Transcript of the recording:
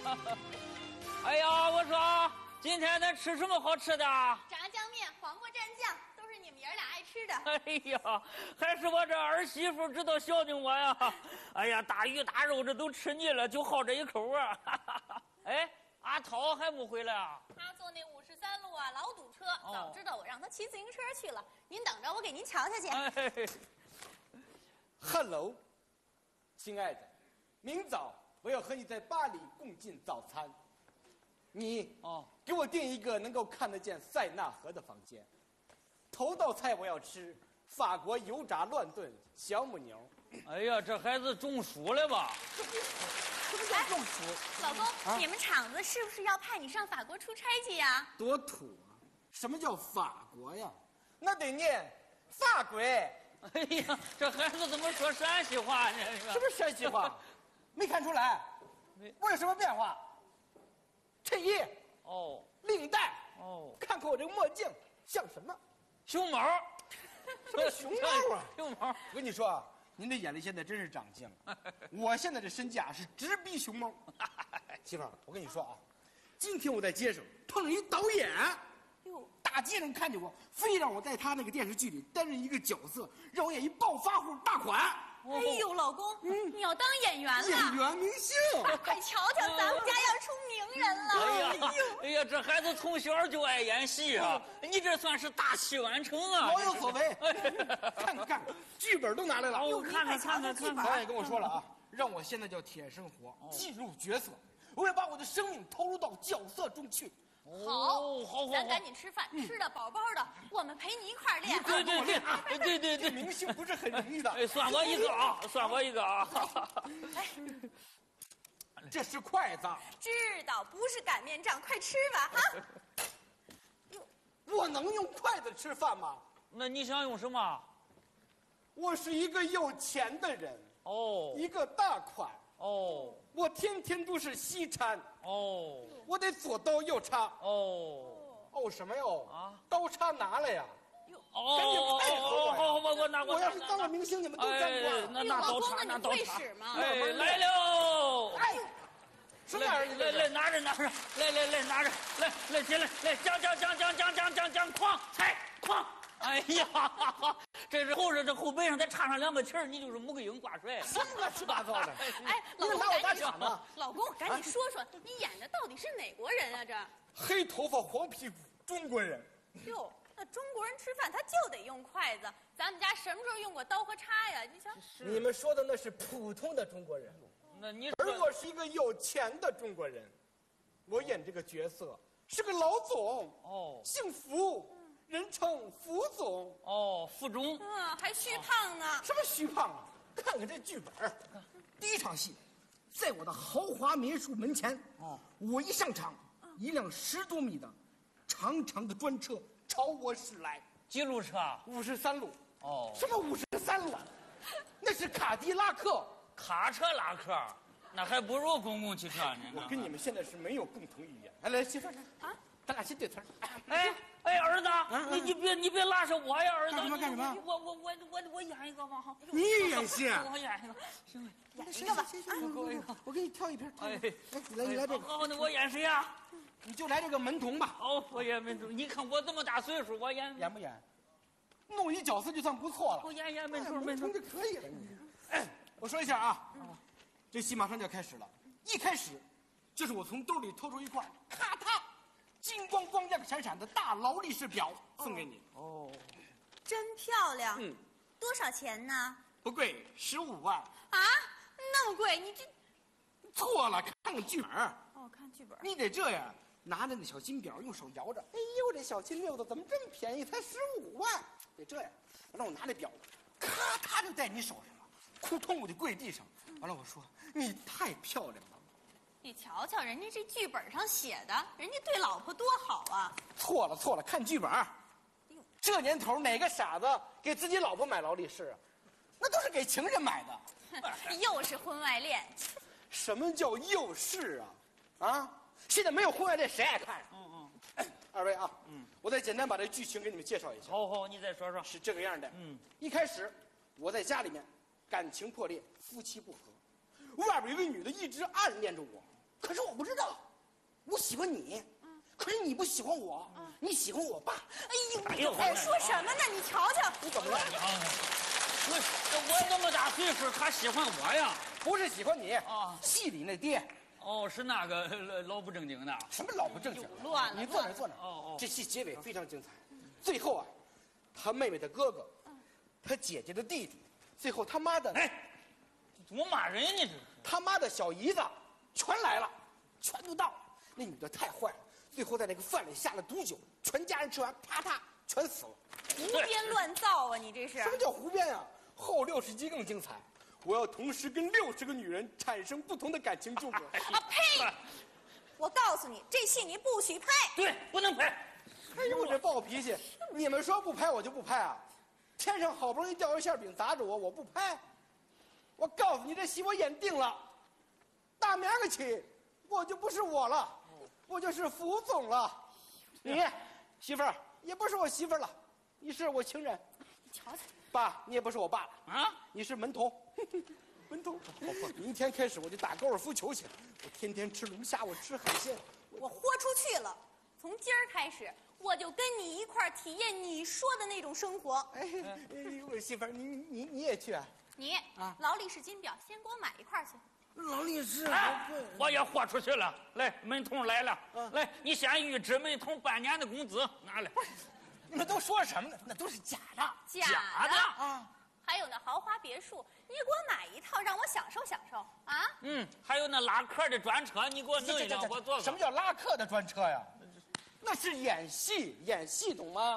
哎呀，我说今天咱吃什么好吃的？ 炸酱面、黄瓜蘸酱，都是你们爷俩爱吃的。 哎呀，还是我这儿媳妇知道孝敬我呀！哎呀，大鱼大肉这都吃腻了，就好这一口啊！哎，阿涛还没回来啊？ 他坐那53路啊，老堵车。早知道我让他骑自行车去了。您等着，我给您瞧瞧去。 哎 Hello， 亲爱的，明早我要和你在巴黎共进早餐。你给我订一个能够看得见塞纳河的房间。头道菜我要吃法国油炸乱炖小母牛。 哎呀，这孩子中暑了吧？ 什么叫中暑？ 老公，你们厂子是不是要派你上法国出差去呀？ 多土啊！什么叫法国呀？那得念法国。 哎呀，这孩子怎么说陕西话呢？ 什么陕西话？没看出来？我有什么变化？衬衣哦， 领带哦， 看看我这个墨镜像什么？ 熊猫？ 什么熊猫啊？ 熊猫！ 我跟你说啊，您的眼力现在真是长进了。我现在这身价是直逼熊猫。媳妇儿，我跟你说啊，今天我在街上碰上一导演。大街上看见我，非让我在他那个电视剧里担任一个角色，让我演一暴发户大款。 哎呦，老公，你要当演员了？ 演员明星， 快瞧瞧，咱们家要出名人了！ 哎呀，这孩子从小就爱演戏啊！你这算是大器晚成啊！ 老有所为。看看，剧本都拿来了。 我看看。 导演跟我说了啊，让我现在叫铁生活，进入角色，我要把我的生命投入到角色中去。 好，咱赶紧吃饭，吃的饱饱的，我们陪你一块儿练。 对， 明星不是很容易的。 哎，算我一个啊，算我一个啊。 这是筷子。 知道，不是擀面杖，快吃吧啊！ 我能用筷子吃饭吗？ 那你想用什么？ 我是一个有钱的人哦， 一个大款哦， 我天天都是西餐哦， 我得左刀右叉哦什么哟啊？ 刀叉拿来呀！ 哦， 赶紧配合我！ 好，我拿过。 我要是当了明星，你们都沾光。 那刀叉， 那刀叉。哎，来了！ 哎， 什么玩意儿？ 来，拿着，来，拿着，来，起来，来，将，哐，踩，哐。哎呀，这是后背上再插上2个旗儿，你就是穆桂英挂帅了。 什么乱七八糟的！ 哎， 老公，拿我打场吗？ 老公，赶紧说说，你演的到底是哪国人啊？这黑头发黄屁股中国人。 哟，那中国人吃饭他就得用筷子，咱们家什么时候用过刀和叉呀？你瞧， 你们说的那是普通的中国人， 那你而我是一个有钱的中国人，我演这个角色是个老总姓福。人称福总福总， 还虚胖呢。 什么虚胖啊？看看这剧本，第一场戏，在我的豪华民宿门前，我一上场，一辆10多米的长长的专车朝我驶来。 几路车 ？53路。什么53路？那是卡迪拉克。 卡车拉客，那还不如公共汽车呢。 我跟你们现在是没有共同语言。来，媳妇儿啊，咱俩先对词儿。 哎，儿子，你别拉上我呀，儿子。 干什么？ 我演一个吧，好。 你演戏？ 我演一个，行， 演一个吧。 我给你挑一片。你来这个。 好，那我演谁呀？ 你就来这个门童吧。 我演门童。你看我这么大岁数，我演不演？弄一角色就算不错了。 我演门童就可以了。我说一下啊，这戏马上就要开始了。一开始，就是我从兜里掏出一块，咔嗒。金光光亮闪闪的大劳力士表送给你。 真漂亮。多少钱呢？ 不贵，15万。 啊，那么贵？你这错了，看看剧本。 看剧本。 你得这样，拿着那小金表，用手摇着。哎呦，这小金溜子怎么这么便宜？才15万。得这样，让我拿这表，咔嗒就在你手上了。扑通，我就跪地上。完了，我说你太漂亮了。 你瞧瞧，人家这剧本上写的，人家对老婆多好啊！ 错了，看剧本。这年头哪个傻子给自己老婆买劳力士啊？那都是给情人买的。 又是婚外恋。 什么叫又是啊？现在没有婚外恋，谁爱看？二位啊，我再简单把这剧情给你们介绍一下。 好，你再说说。 是这个样的。一开始我在家里面感情破裂，夫妻不和，外边有个女的一直暗恋着我。 可是我不知道，我喜欢你，可是你不喜欢我，你喜欢我爸。 哎呦，哎，说什么呢？你瞧瞧， 你怎么了？ 我这么大岁数，他喜欢我呀？ 不是喜欢你啊， 戏里那爹。 哦，是那个老不正经的。 什么老不正经？ 乱了。 你坐那儿坐那儿。 哦。 这戏结尾非常精彩，最后啊，他妹妹的哥哥，他姐姐的弟弟，最后他妈的， 哎，怎么骂人呢？这是他妈的小姨子，全来了，全都到了。那女的太坏了，最后在那个饭里下了毒酒，全家人吃完，啪嗒全死了。 胡编乱造啊！你这是什么叫胡编啊？后60集更精彩，我要同时跟60个女人产生不同的感情纠葛。 啊呸！我告诉你，这戏你不许拍。 对，不能拍。 哎呦，我这暴脾气！你们说不拍我就不拍啊！天上好不容易掉一馅饼砸着我，我不拍。我告诉你，这戏我演定了，大明儿个起，我就不是我了，我就是副总了。你媳妇儿也不是我媳妇儿了，你是我情人。 你瞧瞧， 爸，你也不是我爸了啊， 你是门童。门童，明天开始我就打高尔夫球去，我天天吃龙虾，我吃海鲜。 我豁出去了。从今儿开始，我就跟你一块儿体验你说的那种生活。 哎，我媳妇儿，你也去啊？ 你劳力士金表，先给我买一块去。 劳力士， 我也豁出去了。来，门童来了，来，你先预支门童半年的工资，拿来。 你们都说什么呢？那都是假的。 假的啊！ 还有那豪华别墅，你给我买一套，让我享受享受啊！ 还有那拉客的专车，你给我弄一辆，我坐。 什么叫拉客的专车呀？那是演戏，懂吗？